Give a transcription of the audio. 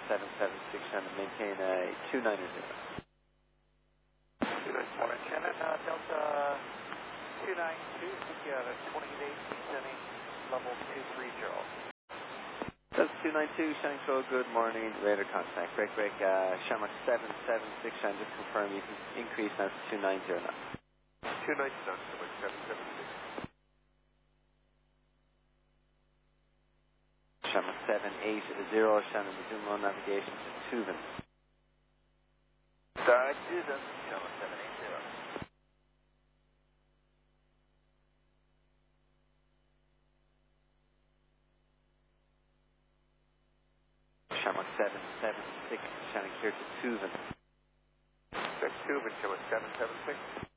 776, trying to maintain a 290. 294. Shannon, Delta 292, think you have a 28 descending level 230. Delta 292, Shannon Crow, good morning, radar contact. Break, Shamrock 776, Shannon, just confirm you can increase now to 290 now. 290 now, Shamrock 776. Shamrock 780, Shannon, resume on navigation to Tuvan. Tuvan, Shamrock 780. Shamrock 776, Shannon, clear to Tuvan. Tuvan, Shamrock 776.